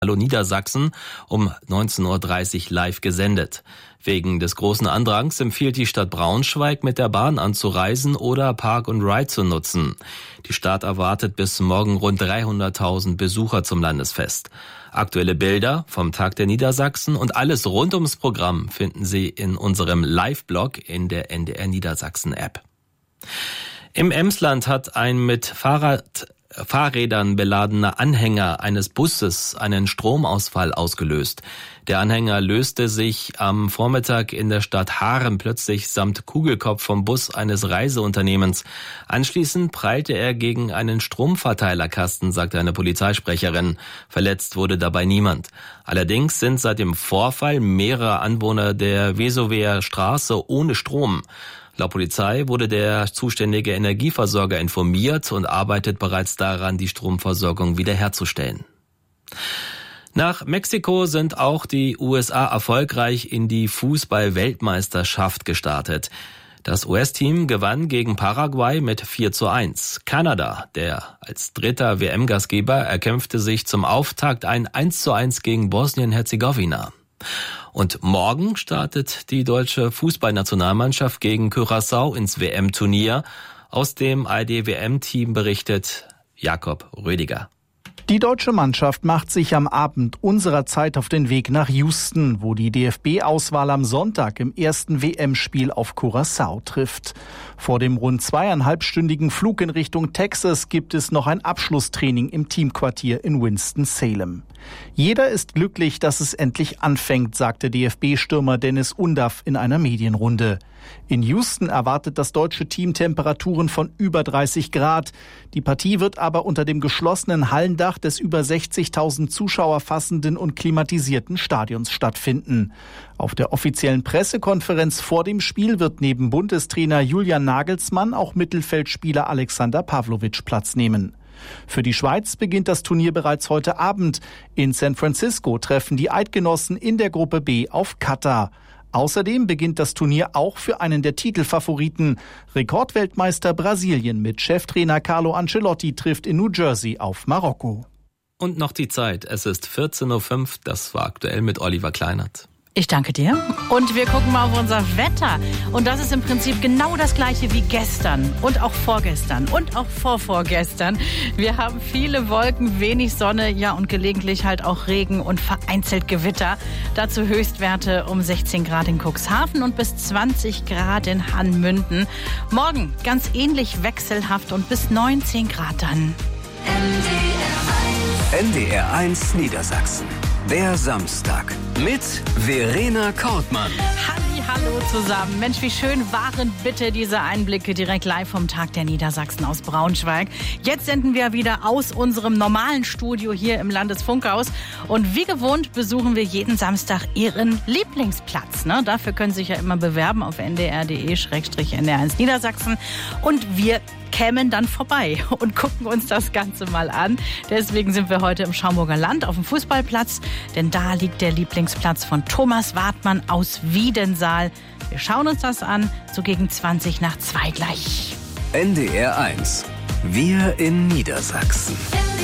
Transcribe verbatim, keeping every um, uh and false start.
Hallo Niedersachsen um neunzehn Uhr dreißig live gesendet. Wegen des großen Andrangs empfiehlt die Stadt Braunschweig, mit der Bahn anzureisen oder Park and Ride zu nutzen. Die Stadt erwartet bis morgen rund dreihunderttausend Besucher zum Landesfest. Aktuelle Bilder vom Tag der Niedersachsen und alles rund ums Programm finden Sie in unserem Live-Blog in der N D R Niedersachsen-App. Im Emsland hat ein mit Fahrrad Fahrrädern beladener Anhänger eines Busses einen Stromausfall ausgelöst. Der Anhänger löste sich am Vormittag in der Stadt Haaren plötzlich samt Kugelkopf vom Bus eines Reiseunternehmens. Anschließend prallte er gegen einen Stromverteilerkasten, sagte eine Polizeisprecherin. Verletzt wurde dabei niemand. Allerdings sind seit dem Vorfall mehrere Anwohner der Vesower Straße ohne Strom. Laut Polizei wurde der zuständige Energieversorger informiert und arbeitet bereits daran, die Stromversorgung wiederherzustellen. Nach Mexiko sind auch die U S A erfolgreich in die Fußball-Weltmeisterschaft gestartet. Das U S-Team gewann gegen Paraguay mit vier zu eins. Kanada, der als dritter W M-Gastgeber, erkämpfte sich zum Auftakt ein eins zu eins gegen Bosnien-Herzegowina. Und morgen startet die deutsche Fußballnationalmannschaft gegen Curaçao ins W M-Turnier. Aus dem A R D-W M-Team berichtet Jakob Rödiger. Die deutsche Mannschaft macht sich am Abend unserer Zeit auf den Weg nach Houston, wo die D F B-Auswahl am Sonntag im ersten W M-Spiel auf Curaçao trifft. Vor dem rund zweieinhalbstündigen Flug in Richtung Texas gibt es noch ein Abschlusstraining im Teamquartier in Winston-Salem. Jeder ist glücklich, dass es endlich anfängt, sagte D F B-Stürmer Dennis Undaff in einer Medienrunde. In Houston erwartet das deutsche Team Temperaturen von über dreißig Grad. Die Partie wird aber unter dem geschlossenen Hallendach des über sechzigtausend Zuschauer fassenden und klimatisierten Stadions stattfinden. Auf der offiziellen Pressekonferenz vor dem Spiel wird neben Bundestrainer Julian Nagelsmann auch Mittelfeldspieler Alexander Pavlovic Platz nehmen. Für die Schweiz beginnt das Turnier bereits heute Abend. In San Francisco treffen die Eidgenossen in der Gruppe B auf Katar. Außerdem beginnt das Turnier auch für einen der Titelfavoriten. Rekordweltmeister Brasilien mit Cheftrainer Carlo Ancelotti trifft in New Jersey auf Marokko. Und noch die Zeit. Es ist vierzehn Uhr fünf. Das war aktuell mit Oliver Kleinert. Ich danke dir. Und wir gucken mal auf unser Wetter. Und das ist im Prinzip genau das Gleiche wie gestern und auch vorgestern und auch vorvorgestern. Wir haben viele Wolken, wenig Sonne, ja und gelegentlich halt auch Regen und vereinzelt Gewitter. Dazu Höchstwerte um sechzehn Grad in Cuxhaven und bis zwanzig Grad in Hanmünden. Morgen ganz ähnlich wechselhaft und bis neunzehn Grad dann. N D R eins Niedersachsen. Der Samstag mit Verena Kortmann. Halli, hallo zusammen. Mensch, wie schön waren bitte diese Einblicke direkt live vom Tag der Niedersachsen aus Braunschweig. Jetzt senden wir wieder aus unserem normalen Studio hier im Landesfunkhaus. Und wie gewohnt besuchen wir jeden Samstag Ihren Lieblingsplatz. Ne? Dafür können Sie sich ja immer bewerben auf n d r punkt d e slash n d r eins Niedersachsen. Und wir kämen dann vorbei und gucken uns das Ganze mal an. Deswegen sind wir heute im Schaumburger Land auf dem Fußballplatz, denn da liegt der Lieblingsplatz von Thomas Wartmann aus Wiedensaal. Wir schauen uns das an, so gegen zwanzig nach zwei gleich. N D R eins. Wir in Niedersachsen.